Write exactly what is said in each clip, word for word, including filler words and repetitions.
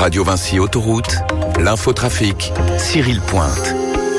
Radio Vinci Autoroute, l'infotrafic, Cyril Pointe.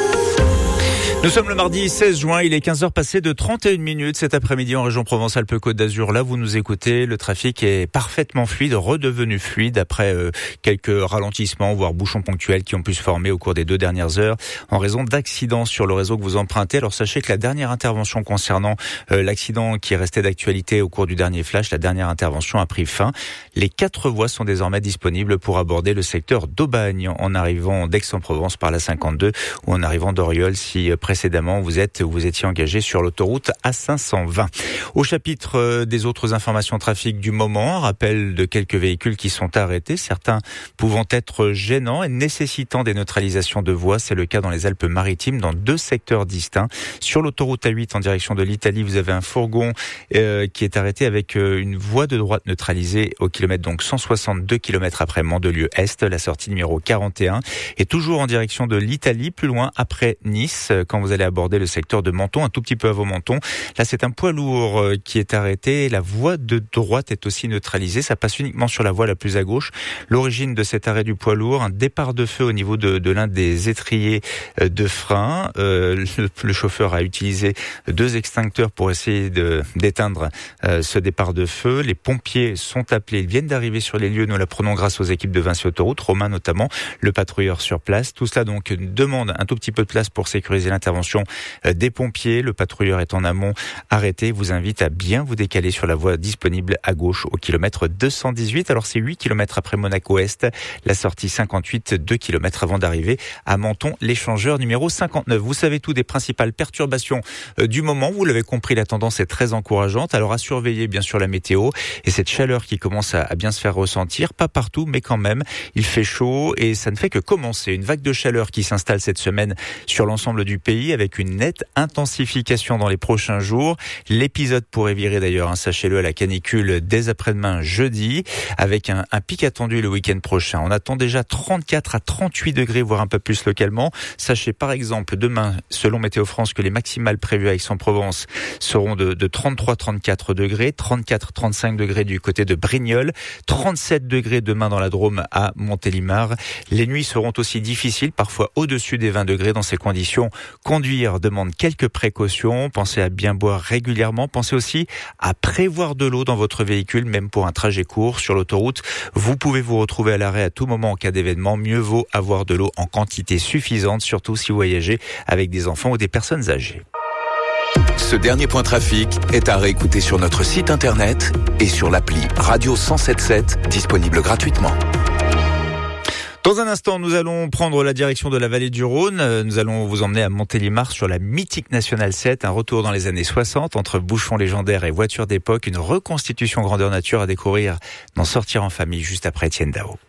Nous sommes le mardi seize juin, il est quinze heures passées de trente et une minutes cet après-midi en région Provence-Alpes-Côte d'Azur. Là, vous nous écoutez, le trafic est parfaitement fluide, redevenu fluide après euh, quelques ralentissements, voire bouchons ponctuels qui ont pu se former au cours des deux dernières heures en raison d'accidents sur le réseau que vous empruntez. Alors sachez que la dernière intervention concernant euh, l'accident qui restait d'actualité au cours du dernier flash, la dernière intervention a pris fin. Les quatre voies sont désormais disponibles pour aborder le secteur d'Aubagne en arrivant d'Aix-en-Provence par la cinquante-deux ou en arrivant d'Oriol si précédemment vous êtes vous étiez engagé sur l'autoroute A cinq cent vingt. Au chapitre des autres informations trafic du moment, rappel de quelques véhicules qui sont arrêtés, certains pouvant être gênants et nécessitant des neutralisations de voies. C'est le cas dans les Alpes-Maritimes, dans deux secteurs distincts. Sur l'autoroute A huit en direction de l'Italie, vous avez un fourgon euh, qui est arrêté avec euh, une voie de droite neutralisée au kilomètre donc cent soixante-deux kilomètres après Mandelieu-Est, la sortie numéro quarante et un. Et toujours en direction de l'Italie, plus loin après Nice, quand vous allez aborder le secteur de Menton, un tout petit peu avant Menton. Là, c'est un poids lourd qui est arrêté. La voie de droite est aussi neutralisée. Ça passe uniquement sur la voie la plus à gauche. L'origine de cet arrêt du poids lourd, un départ de feu au niveau de, de l'un des étriers de frein. Euh, le, le chauffeur a utilisé deux extincteurs pour essayer de, d'éteindre euh, ce départ de feu. Les pompiers sont appelés. Ils viennent d'arriver sur les lieux. Nous l'apprenons grâce aux équipes de Vinci Autoroute, Romain notamment, le patrouilleur sur place. Tout cela donc demande un tout petit peu de place pour sécuriser l'intervention des pompiers. Le patrouilleur est en amont arrêté. Vous invite à bien vous décaler sur la voie disponible à gauche au kilomètre deux cent dix-huit. Alors c'est huit kilomètres après Monaco-Est. La sortie cinquante-huit, deux kilomètres avant d'arriver à Menton, l'échangeur numéro cinquante-neuf. Vous savez tout des principales perturbations du moment. Vous l'avez compris, la tendance est très encourageante. Alors à surveiller bien sûr la météo et cette chaleur qui commence à bien se faire ressentir. Pas partout, mais quand même, il fait chaud et ça ne fait que commencer. Une vague de chaleur qui s'installe cette semaine sur l'ensemble du pays avec une nette intensification dans les prochains jours. L'épisode pourrait virer d'ailleurs, hein, sachez-le, à la canicule dès après-demain jeudi, avec un, un pic attendu le week-end prochain. On attend déjà trente-quatre à trente-huit degrés, voire un peu plus localement. Sachez par exemple demain, selon Météo France, que les maximales prévues à Aix-en-Provence seront de, de trente-trois à trente-quatre degrés, trente-quatre à trente-cinq degrés du côté de Brignoles, trente-sept degrés demain dans la Drôme à Montélimar. Les nuits seront aussi difficiles, parfois au-dessus des vingt degrés. Dans ces conditions, conduire demande quelques précautions. Pensez à bien boire régulièrement. Pensez aussi à prévoir de l'eau dans votre véhicule, même pour un trajet court sur l'autoroute. Vous pouvez vous retrouver à l'arrêt à tout moment en cas d'événement. Mieux vaut avoir de l'eau en quantité suffisante, surtout si vous voyagez avec des enfants ou des personnes âgées. Ce dernier point trafic est à réécouter sur notre site internet et sur l'appli Radio cent soixante-dix-sept, disponible gratuitement. Dans un instant, nous allons prendre la direction de la vallée du Rhône. Nous allons vous emmener à Montélimar sur la mythique Nationale sept. Un retour dans les années soixante entre bouchons légendaires et voitures d'époque. Une reconstitution grandeur nature à découvrir dans Sortir en famille juste après Étienne Dao.